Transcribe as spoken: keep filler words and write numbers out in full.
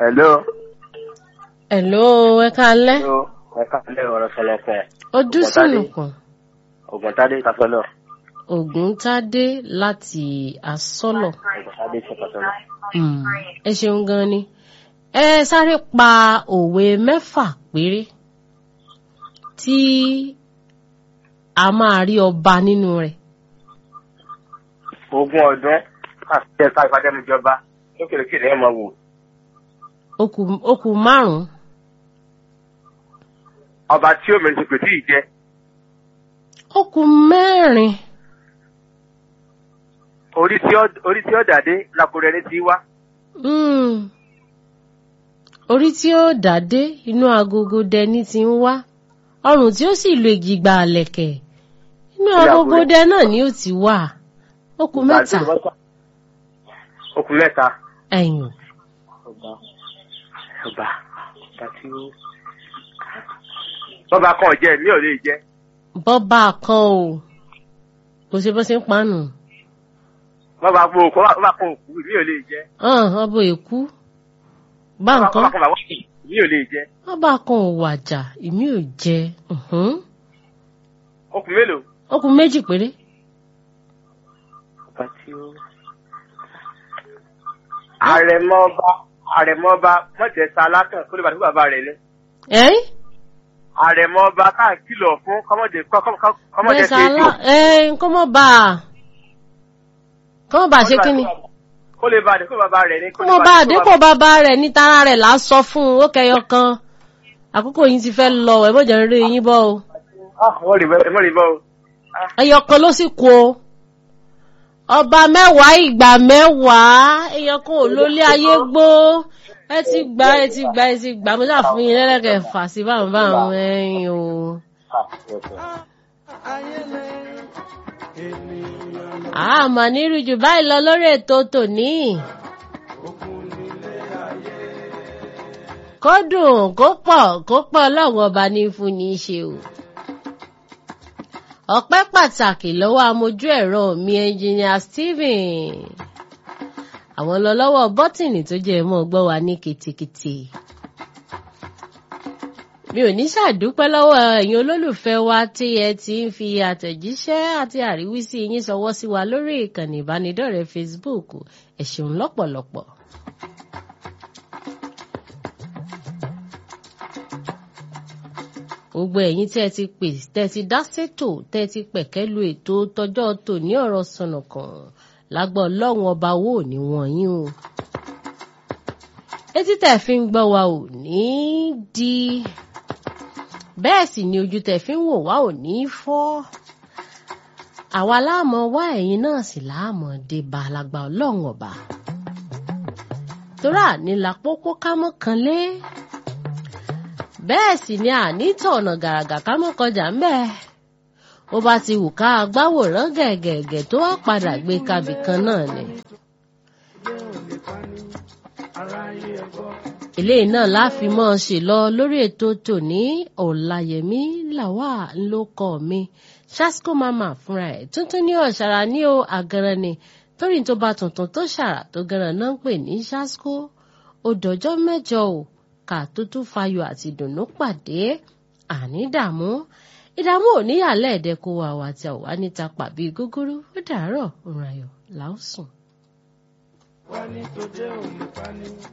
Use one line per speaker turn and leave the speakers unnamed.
Hello.
Hello, ẹ káalẹ́.
Hello. Ẹ káalẹ́ ọ̀rọ̀ sọlọ́pọ̀.
Ojú sùnùkùn.
Ògùntádé Kasọ́lọ̀.
Ògùntádé láti Asọ́lọ̀.
Ògùntádé ṣe Kasọ́lọ̀.
Mm, ẹ ṣeun gan ni. Ẹ sáré pa òwe mẹ́fà péré tí a máa rí ọba nínú rẹ̀.
Ogún ọdún àti ẹ̀ka ìfàdánìjọba lókèrèkèrè ẹ̀ máa wò.
Ó kù márùn-ún.
Ọba tí ó mẹ́rin ti pè tí ì jẹ́.
Ó kù mẹ́rin.
Orí tí ó dàdé lákòrẹ́ ní ti wá.
Mm. Orí tí ó dàdé inú agogo dẹni ti ń wá. Ọrùn tí ó sì lo ìjìgbà àlẹ̀kẹ̀. Inú agogo dẹ náà ni ó ti wà. Ó kù mẹ́ta.
Ó kù mẹ́ta.
Ẹ̀yìn.
Ọba. Ọba. Ọba tí ó. Bọ́ba kan ò jẹ́ mi ò lè jẹ́.
Bọ́ba kan ò. Kò ṣe bó ṣe ń panu.
Bọ́ba kan òkú mi ò lè jẹ́.
Hàn ọbọ̀ èkú. Bá nǹkan.
Bọ́ba kan bàbá mi ò lè jẹ́.
Bọ́ba kan ò wàjà èmi ò jẹ.
Ó kù mélòó?
Ó kù méjì péré.
Ọba tí ó. Àrẹ̀mọba Àrẹ̀mọba mọ̀jẹ̀sà alákàn kó lè bàtí bàbá rẹ̀ lẹ́.
Ẹ́yìn.
Àrẹ̀mọba káà kìlọ̀ fún kọ́mọ̀dé kọ́mọ̀dé
ṣe ètò. Ẹ́yìn kọ́mọ̀ bá a. Kọ́mọ̀ bá a ṣe kí ni?
Kó lè bá àdínkù bàbá rẹ̀ ní.
Kọ́mọ̀ bá àdínkù bàbá rẹ̀ ní tara rẹ̀ là á sọ fún un ó kẹyọ kan. Àkókò yín ti fẹ́ lọ ẹ̀ mọ̀jẹ̀ ń rí yín bọ́ o.
Wọ́n rí bọ́ o.
Ẹyọ kan ló sì kú o. Ọba mẹ́wàá ìgbà mẹ́wàá èèyàn kan ò lólé ayé gbó. Ẹ ti gbà ẹ ti gbà ẹ ti gbà mo ṣáà fún yín lẹ́lẹ́kẹ̀ fà sí báwọn báwọn ẹ̀yìn o. Àmọ́ nírú jù báyìí lọ lórí ètò tòní. Kó dùn kó pọ̀ kó pọ̀ lọ́wọ́ ọba ní fún ní í ṣe o. Ọpẹ́ pàtàkì lọ́wọ́ amójú ẹ̀rọ mi ẹnjìnìà Stephen. Àwọn lọ lọ́wọ́ bọ́tìnì tó jẹ́ mọ́ gbọ́ wa ní kìtìkìtì. Mi ò ní ṣàdúpẹ́ lọ́wọ́ ẹ̀yin olólùfẹ́ wa tí ẹ ti ń fi àtẹ̀jíṣẹ́ àti àríwísí yín ṣọwọ́ sí wa lórí ìkànnì ìbánidọ́rẹ̀ẹ́ Facebook. Ẹ ṣeun lọ́pọ̀lọpọ̀. Gbogbo ẹ̀yin tẹ́ ti pè tẹ́ ti dá sétò tẹ́ ti pẹ̀kẹ́ lu ètò tọjọ́ tòní ọ̀rọ̀ sọ̀nàkàn lágbọ́ Ọlọ́run ọba wo ní wọ̀nyí o. Etí tẹ́ fi ń gbọ́ wa ò ní di bẹ́ẹ̀ sì ni ojú tẹ́ fi ń wò wá ò ní fọ́. Àwa láàmọ̀ wá ẹ̀yin náà sì láàmọ̀ dé bá lágbà Ọlọ́run ọba. Torá ní lápópó kámọ́ kan lé. Bẹ́ẹ̀ sì ni ànítọ̀ ọ̀nà gàràgà ká mọ́ kọjá ń bẹ́ẹ̀. Ó bá ti wù ká agbáwòrán gẹ̀gẹ̀gẹ̀ tó wá padà gbé kabì kan náà ni. Eléyìí náà láfi mọ́ ṣe lọ lórí ètò tòní Ọláyẹmí làwà ńlọkọ mi. Ṣásíkò mama fúnra ẹ̀ tuntun ní ọ̀ṣàrà ní o àgẹ̀rẹ̀ ni torí tó bá tuntun tó ṣàrà tó gẹ̀rẹ̀ náà ń pè ní ṣásíkò. Ó dọjọ́ mẹ́jọ o. Ká tó tún fayọ̀ àti ìdùnnú pàdé àní dààmú ìdààmú ò níyàlẹ́ ẹ̀dẹ́kọ̀ wa wà tí a wà níta pàbí gúgúrú ó dàárọ̀ òun ayọ̀ làásùn.